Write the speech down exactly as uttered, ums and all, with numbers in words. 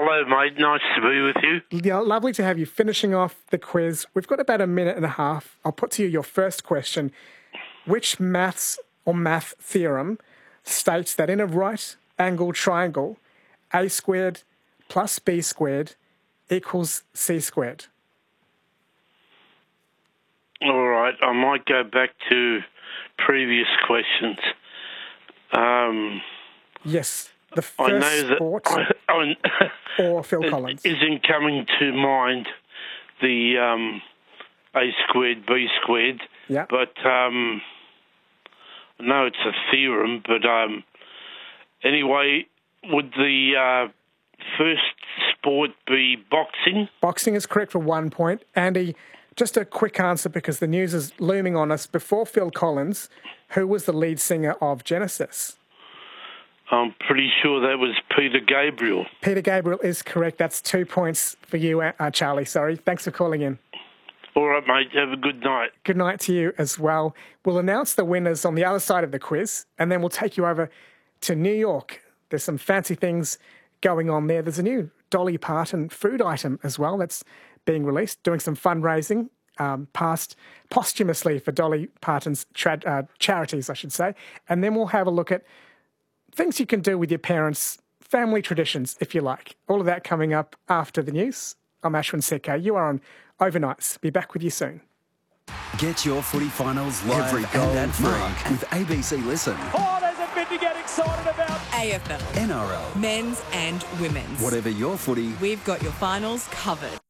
Hello, mate. Nice to be with you. Yeah, lovely to have you. Finishing off the quiz. We've got about a minute and a half. I'll put to you your first question. Which maths or math theorem states that in a right-angled triangle, a squared plus b squared equals c squared? All right. I might go back to previous questions. Um, yes. The first I know that sport I, I, or Phil it Collins. isn't coming to mind the um, a squared, b squared. Yeah. But um, I know it's a theorem, but um, anyway, would the uh, first sport be boxing? Boxing is correct for one point. Andy, just a quick answer because the news is looming on us. Before Phil Collins, who was the lead singer of Genesis? I'm pretty sure that was Peter Gabriel. Peter Gabriel is correct. That's two points for you, uh, Charlie. Sorry. Thanks for calling in. All right, mate. Have a good night. Good night to you as well. We'll announce the winners on the other side of the quiz, and then we'll take you over to New York. There's some fancy things going on there. There's a new Dolly Parton food item as well that's being released, doing some fundraising um, past posthumously for Dolly Parton's tra- uh, charities, I should say. And then we'll have a look at things you can do with your parents, family traditions, if you like. All of that coming up after the news. I'm Ashwin Secker. You are on Overnights. Be back with you soon. Get your footy finals live Every goal and ad-free mark. with A B C Listen. Oh, there's a bit to get excited about. A F L, N R L. men's and women's. Whatever your footy, We've got your finals covered.